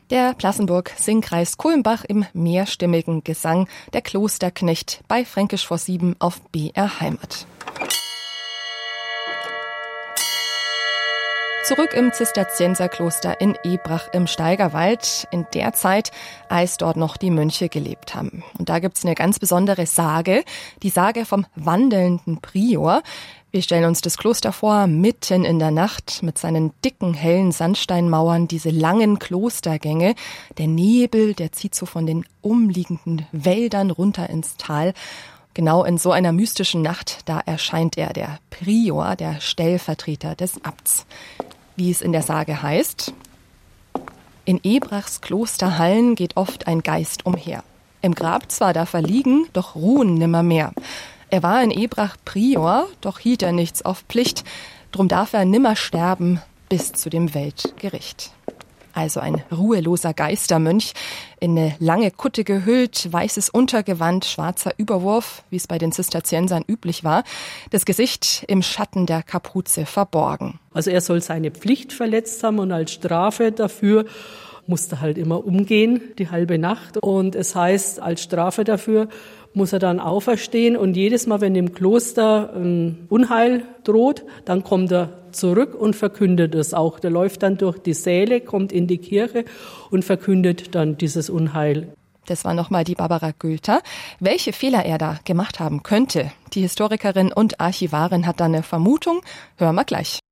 Der Plassenburg-Singkreis Kulmbach im mehrstimmigen Gesang der Klosterknecht bei Fränkisch vor 7 auf BR Heimat. Zurück im Zisterzienserkloster in Ebrach im Steigerwald, in der Zeit, als dort noch die Mönche gelebt haben. Und da gibt's eine ganz besondere Sage, die Sage vom wandelnden Prior. Wir stellen uns das Kloster vor, mitten in der Nacht, mit seinen dicken, hellen Sandsteinmauern, diese langen Klostergänge. Der Nebel, der zieht so von den umliegenden Wäldern runter ins Tal. Genau in so einer mystischen Nacht, da erscheint er, der Prior, der Stellvertreter des Abts. Wie es in der Sage heißt: In Ebrachs Klosterhallen geht oft ein Geist umher. Im Grab zwar darf er liegen, doch ruhen nimmermehr. Er war in Ebrach Prior, doch hielt er nichts auf Pflicht. Drum darf er nimmer sterben bis zu dem Weltgericht. Also ein ruheloser Geistermönch, in eine lange Kutte gehüllt, weißes Untergewand, schwarzer Überwurf, wie es bei den Zisterziensern üblich war, das Gesicht im Schatten der Kapuze verborgen. Also er soll seine Pflicht verletzt haben und als Strafe dafür musste halt immer umgehen, die halbe Nacht. Und es heißt, als Strafe dafür muss er dann auferstehen und jedes Mal, wenn im Kloster Unheil droht, dann kommt er zurück und verkündet es auch. Der läuft dann durch die Säle, kommt in die Kirche und verkündet dann dieses Unheil. Das war nochmal die Barbara Gülter. Welche Fehler er da gemacht haben könnte, die Historikerin und Archivarin hat da eine Vermutung. Hören wir gleich.